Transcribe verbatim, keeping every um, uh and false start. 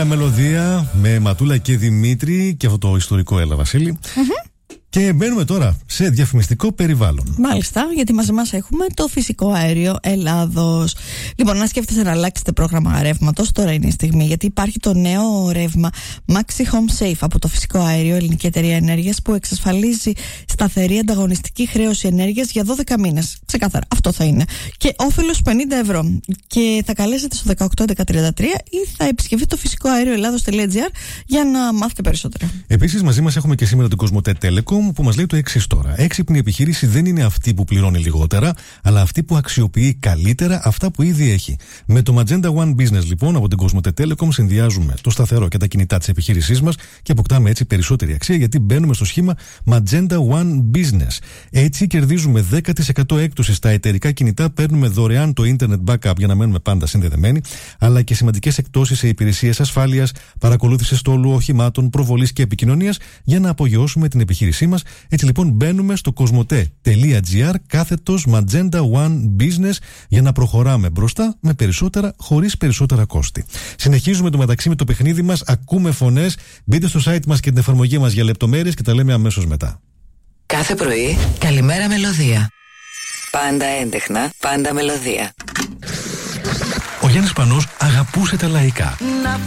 Μελωδία με Ματούλα και Δημήτρη και αυτό το ιστορικό Έλα Βασίλη. Mm-hmm. Και μπαίνουμε τώρα σε διαφημιστικό περιβάλλον. Μάλιστα, γιατί μαζί μας έχουμε το φυσικό αέριο Ελλάδος. Λοιπόν, να σκέφτεσαι να αλλάξετε πρόγραμμα ρεύματος, τώρα είναι η στιγμή, γιατί υπάρχει το νέο ρεύμα Maxi Home Safe από το φυσικό αέριο, ελληνική εταιρεία ενέργειας, που εξασφαλίζει σταθερή ανταγωνιστική χρέωση ενέργειας για δώδεκα μήνες. Ξεκάθαρα, αυτό θα είναι. Και όφελος πενήντα ευρώ. Και θα καλέσετε στο δεκαοκτώ έντεκα τριάντα τρία ή θα επισκεφτείτε το φυσικό αέριο ελλάδος.gr για να μάθετε περισσότερα. Επίσης, μαζί μας έχουμε και σήμερα τον Κοσμοτέ Telecom, που μας λέει το εξής τώρα. Έξυπνη επιχείρηση δεν είναι αυτή που πληρώνει λιγότερα, αλλά αυτή που αξιοποιεί καλύτερα αυτά που ήδη έχει. Με το Magenta One Business, λοιπόν, από την Κοσμοτέ Telecom συνδυάζουμε το σταθερό και τα κινητά της επιχείρησής μας και αποκτάμε έτσι περισσότερη αξία, γιατί μπαίνουμε στο σχήμα Magenta One Business. Έτσι κερδίζουμε δέκα τοις εκατό έκπτωση στα εταιρικά κινητά, παίρνουμε δωρεάν το Internet Backup για να μένουμε πάντα συνδεδεμένοι, αλλά και σημαντικές εκπτώσεις σε υπηρεσίες ασφάλειας, παρακολούθησης στόλου οχημάτων, προβολής και επικοινωνίας για να απογειώσουμε την επιχείρησή μας. Έτσι λοιπόν μπαίνουμε στο κοσμοτέ.gr κάθετος Magenta One Business για να προχωράμε μπροστά με περισσότερα χωρίς περισσότερα κόστη. Συνεχίζουμε το μεταξύ με το παιχνίδι μας. Ακούμε φωνές. Μπείτε στο site μας και την εφαρμογή μας για λεπτομέρειες και τα λέμε αμέσως μετά. Κάθε πρωί, καλημέρα μελωδία. Πάντα έντεχνα, πάντα μελωδία. Ο Γιάννης Πανός αγαπούσε τα λαϊκά. Να